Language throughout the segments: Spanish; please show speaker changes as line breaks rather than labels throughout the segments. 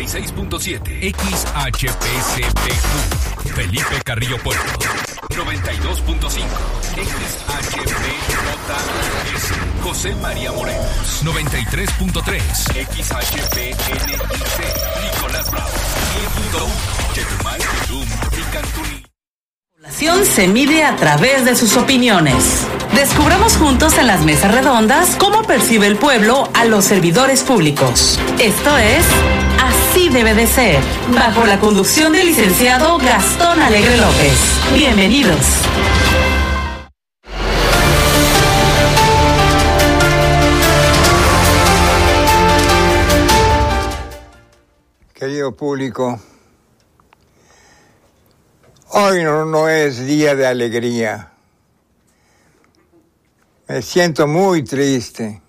96.7 XHPCPQ Felipe Carrillo Puerto. 92.5 XHPJS José María Morelos. 93.3 XHPNIC Nicolás Bravo. 100.1 Chetumal, Tulum y Cantuni.
La población se mide a través de sus opiniones. Descubramos juntos en las mesas redondas cómo percibe el pueblo a los servidores públicos. Esto es Así Debe de Ser, bajo la conducción del licenciado Gastón Alegre López. Bienvenidos.
Querido público, hoy no es día de alegría. Me siento muy triste.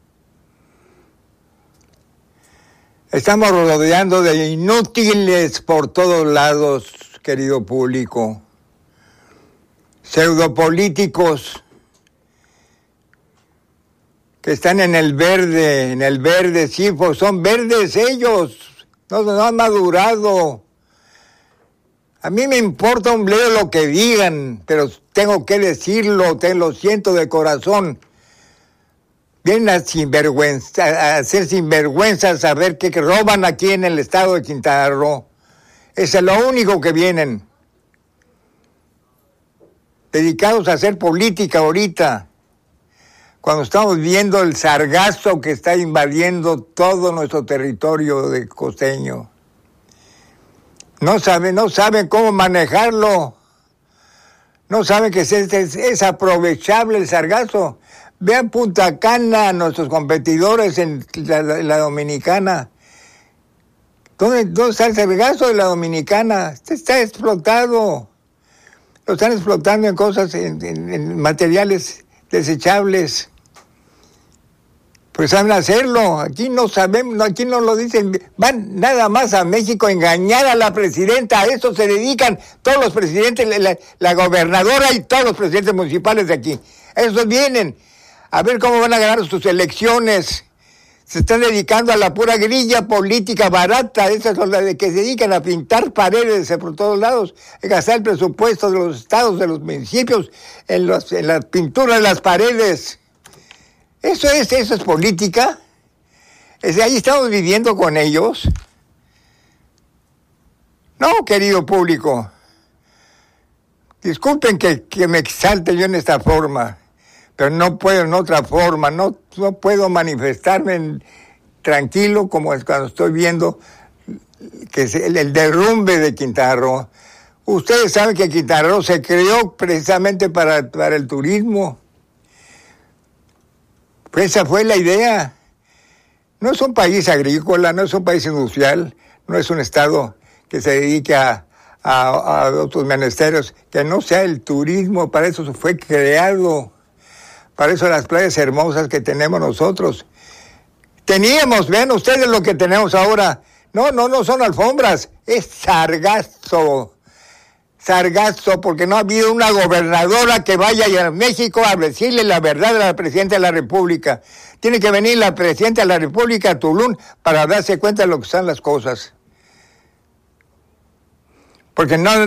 Estamos rodeando de inútiles por todos lados, querido público. Pseudopolíticos que están en el verde, sí, pues son verdes ellos, no han madurado. A mí me importa un bledo lo que digan, pero tengo que decirlo, te lo siento de corazón. Vienen a ser sinvergüenzas, a ver qué roban aquí en el estado de Quintana Roo. Eso es lo único que vienen. Dedicados a hacer política ahorita, cuando estamos viendo el sargazo que está invadiendo todo nuestro territorio de costeño. No saben cómo manejarlo. No saben que es aprovechable el sargazo. Vean Punta Cana, nuestros competidores en la Dominicana. ¿Dónde está el sargazo de la Dominicana? Está explotado. Lo están explotando en cosas, en materiales desechables. Pues saben hacerlo. Aquí no sabemos, aquí no lo dicen. Van nada más a México a engañar a la presidenta. A eso se dedican todos los presidentes, la gobernadora y todos los presidentes municipales de aquí. Esos vienen a ver cómo van a ganar sus elecciones. Se están dedicando a la pura grilla política barata. Esas son las que se dedican a pintar paredes por todos lados, a gastar el presupuesto de los estados, de los municipios, en la pintura de las paredes. Eso es política. Ahí estamos viviendo con ellos. No, querido público. Disculpen que me exalte yo en esta forma, pero no puedo en otra forma. No puedo manifestarme tranquilo como es cuando estoy viendo que es el derrumbe de Quintana Roo. Ustedes saben que Quintana Roo se creó precisamente para el turismo. Esa fue la idea. No es un país agrícola, no es un país industrial, no es un estado que se dedique a otros menesteres, que no sea el turismo. Para eso fue creado, para eso las playas hermosas que tenemos nosotros. Teníamos, vean ustedes lo que tenemos ahora. No son alfombras, es sargazo. Sargazo, porque no ha habido una gobernadora que vaya a México a decirle la verdad a la presidenta de la República. Tiene que venir la presidenta de la República a Tulum para darse cuenta de lo que son las cosas. Porque no